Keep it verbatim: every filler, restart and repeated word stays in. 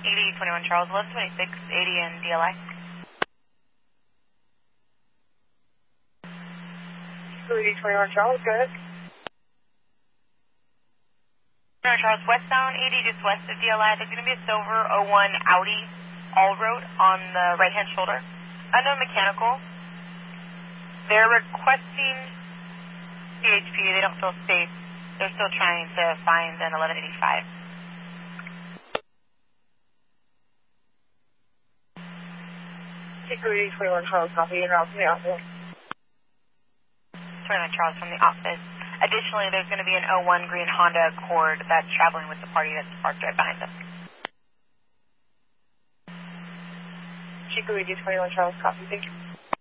eighty, twenty-one Charles, eleven twenty-six, eighty in D L I. eighty, twenty-one Charles, go ahead. twenty-one Charles, westbound eighty, just west of D L I. There's going to be a silver oh one Audi all road on the right-hand shoulder. Unknown mechanical. They're requesting C H P. They don't feel safe. They're still trying to find an eleven eighty-five. eighty, twenty-one Charles, copy, and route to the office. twenty-one Charles from the office. Additionally, there's going to be an oh one green Honda Accord that's traveling with the party that's parked right behind them. Chico eighty, twenty-one Charles, copy, thank you.